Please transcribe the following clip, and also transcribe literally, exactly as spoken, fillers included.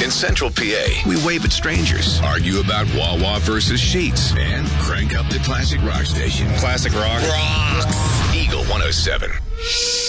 In Central P A, we wave at strangers, argue about Wawa versus Sheets, and crank up the classic rock station. Classic rock. Rocks. Eagle one oh seven.